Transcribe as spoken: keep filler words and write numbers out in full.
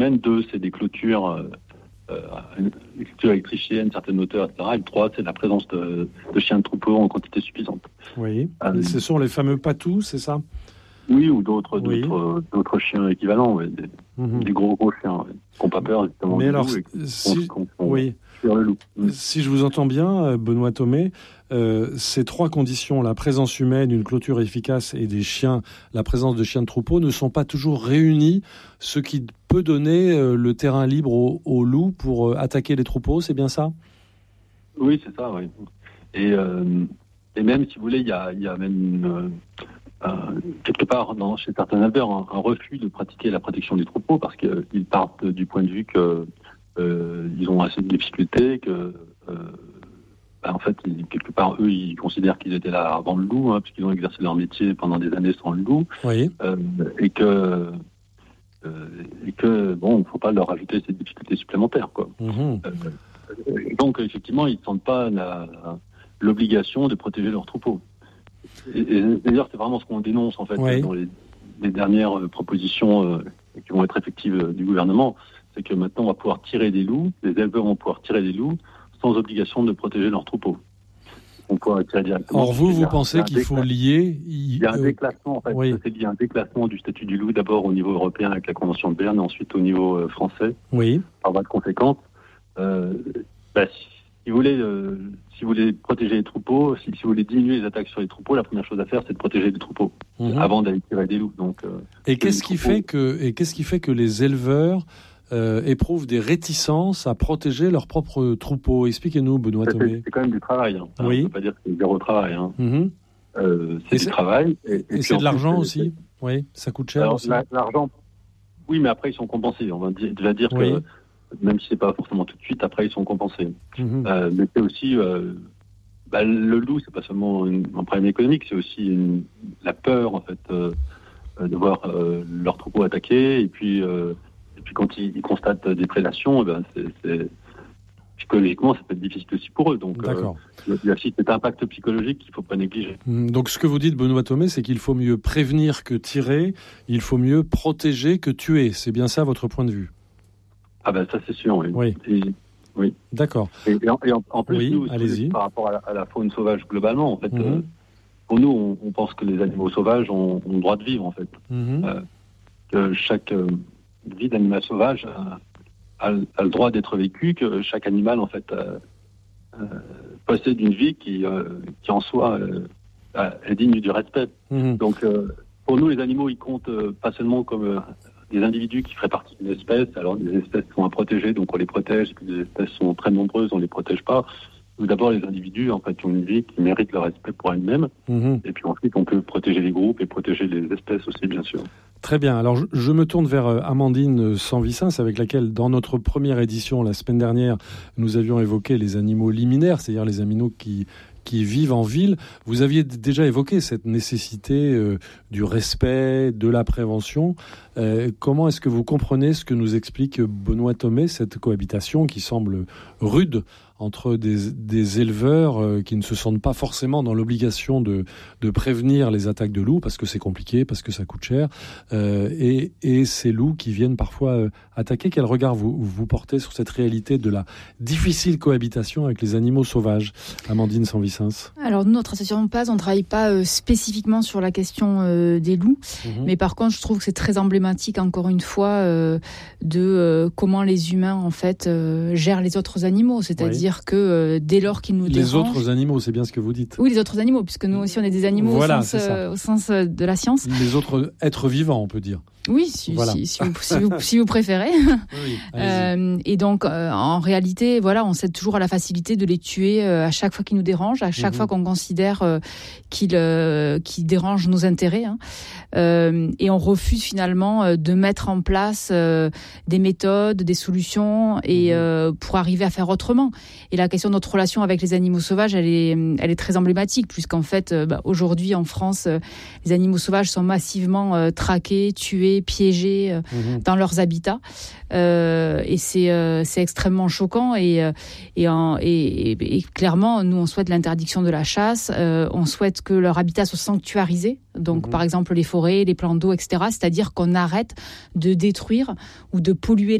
semaines. Deux, c'est des clôtures, euh, euh, des clôtures électrifiées à une certaine hauteur, et cetera. Et le trois, c'est la présence de, de chiens de troupeau en quantité suffisante. Oui, euh, ce sont les fameux patous, c'est ça ? Oui, ou d'autres, oui. d'autres, d'autres chiens équivalents, ouais, des, mmh. des gros gros chiens, ouais, qui n'ont pas peur justement Mais du alors, loup et qui si, qu'on, qu'on, oui. sur le loup. Mmh. Si je vous entends bien, Benoît Thomé, euh, ces trois conditions, la présence humaine, une clôture efficace et des chiens, la présence de chiens de troupeau, ne sont pas toujours réunis, ce qui peut donner euh, le terrain libre au, au loup pour euh, attaquer les troupeaux, c'est bien ça ? Oui, c'est ça, oui. Et, euh, et même, si vous voulez, il y a, y a même une, euh, quelque part, dans, chez certains éleveurs, un, un refus de pratiquer la protection des troupeaux parce qu'ils partent du point de vue que euh, ils ont assez de difficultés, que euh, ben, en fait, ils, quelque part, eux, ils considèrent qu'ils étaient là avant le loup, hein, puisqu'ils ont exercé leur métier pendant des années sans le loup, oui. euh, et que euh, et que bon, il ne faut pas leur ajouter ces difficultés supplémentaires, quoi. Mmh. Euh, donc, effectivement, ils ne sentent pas la, la, l'obligation de protéger leurs troupeaux. Et, et d'ailleurs, c'est vraiment ce qu'on dénonce en fait oui. dans les, les dernières euh, propositions euh, qui vont être effectives euh, du gouvernement, c'est que maintenant on va pouvoir tirer des loups, les éleveurs vont pouvoir tirer des loups sans obligation de protéger leurs troupeaux. On pourra tirer directement. Or vous, vous pensez qu'il faut lier... Il y a un euh, déclassement en fait, oui. c'est lié à un déclassement du statut du loup d'abord au niveau européen avec la Convention de Berne et ensuite au niveau euh, français. Oui. Par voie de conséquence, euh, bah, si, si vous voulez... Euh, Si vous voulez protéger les troupeaux, si, si vous voulez diminuer les attaques sur les troupeaux, la première chose à faire, c'est de protéger les troupeaux mmh. avant d'aller tirer des loups. Donc, euh, et qu'est-ce qui fait que et qu'est-ce qui fait que les éleveurs euh, éprouvent des réticences à protéger leurs propres troupeaux ? Expliquez-nous, Benoît c'est, Thomé. C'est quand même du travail. Hein. Alors, oui. On ne peut pas dire que c'est zéro travail. Hein. Mmh. Euh, c'est et du c'est, travail. Et, et, et c'est de l'argent plus, aussi. C'est... Oui, ça coûte cher Alors, aussi. La, l'argent. Oui, mais après ils sont compensés. On va dire, déjà dire oui. que même si c'est pas forcément tout de suite, après ils sont compensés. Mmh. Euh, mais c'est aussi euh, Bah, le loup, c'est pas seulement une, un problème économique, c'est aussi une, la peur en fait euh, de voir euh, leur troupeau attaqué. Et puis, euh, et puis quand ils, ils constatent des prédations, eh ben, c'est, c'est, psychologiquement, ça peut être difficile aussi pour eux. Donc, D'accord. Euh, il y a aussi cet impact psychologique qu'il ne faut pas négliger. Donc, ce que vous dites, Benoît Thomé, c'est qu'il faut mieux prévenir que tirer, il faut mieux protéger que tuer. C'est bien ça votre point de vue ? Ah ben ça, c'est sûr, oui. Oui. Et, Oui. D'accord. Et, et, en, et en, en plus, oui, nous, allez-y. par rapport à la, à la faune sauvage globalement, en fait, mmh. euh, pour nous, on, on pense que les animaux sauvages ont, ont le droit de vivre, en fait. Mmh. Euh, que chaque euh, vie d'animal sauvage a, a, a le droit d'être vécue, que chaque animal, en fait, euh, euh, possède une vie qui, euh, qui en soi euh, est digne du respect. Mmh. Donc, euh, pour nous, les animaux, ils comptent euh, pas seulement comme euh, des individus qui feraient partie d'une espèce. Alors, des espèces sont à protéger, donc on les protège. Et puis des espèces sont très nombreuses, on les protège pas. Ou d'abord, les individus, en fait, ont une vie qui mérite le respect pour elles-mêmes. Mmh. Et puis ensuite, on peut protéger les groupes et protéger les espèces aussi, bien sûr. Très bien. Alors, je, je me tourne vers Amandine Sanvicens, avec laquelle, dans notre première édition, la semaine dernière, nous avions évoqué les animaux liminaires, c'est-à-dire les animaux qui... qui vivent en ville. Vous aviez déjà évoqué cette nécessité euh, du respect, de la prévention. Euh, comment est-ce que vous comprenez ce que nous explique Benoît Thomé, cette cohabitation qui semble rude entre des, des éleveurs euh, qui ne se sentent pas forcément dans l'obligation de, de prévenir les attaques de loups, parce que c'est compliqué, parce que ça coûte cher, euh, et, et ces loups qui viennent parfois euh, attaquer. Quel regard vous, vous portez sur cette réalité de la difficile cohabitation avec les animaux sauvages ? Amandine Sanvicens. Alors, nous, notre association de base, on ne travaille pas euh, spécifiquement sur la question euh, des loups, mmh. mais par contre, je trouve que c'est très emblématique, encore une fois, euh, de euh, comment les humains, en fait, euh, gèrent les autres animaux. C'est-à-dire oui. que euh, dès lors qu'ils nous les dérangent... Les autres animaux, c'est bien ce que vous dites. Oui, les autres animaux, puisque nous aussi, on est des animaux voilà, au, sens, euh, au sens de la science. Les autres êtres vivants, on peut dire. Oui, si, voilà. si, si, vous, si, vous, si vous préférez. Oui, euh, et donc, euh, en réalité, voilà, on cède toujours à la facilité de les tuer euh, à chaque fois qu'ils nous dérangent, à chaque mmh. fois qu'on considère euh, qu'ils, euh, qu'ils dérangent nos intérêts. Hein. Euh, et on refuse finalement euh, de mettre en place euh, des méthodes, des solutions et, mmh. euh, pour arriver à faire autrement. Et la question de notre relation avec les animaux sauvages, elle est, elle est très emblématique, puisqu'en fait, euh, bah, aujourd'hui en France, euh, les animaux sauvages sont massivement euh, traqués, tués, piégés euh, mmh. dans leurs habitats, euh, et c'est euh, c'est extrêmement choquant et et, en, et et clairement nous on souhaite l'interdiction de la chasse, euh, on souhaite que leur habitat soit sanctuarisé Donc, mmh. par exemple, les forêts, les plans d'eau, et cetera. C'est-à-dire qu'on arrête de détruire ou de polluer